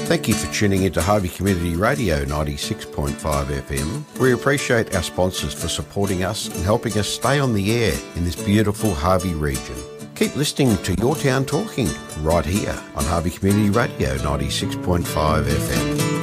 Thank you for tuning into Harvey Community Radio 96.5 FM. We appreciate our sponsors for supporting us and helping us stay on the air in this beautiful Harvey region. Keep listening to Your Town Talking right here on Harvey Community Radio 96.5 FM.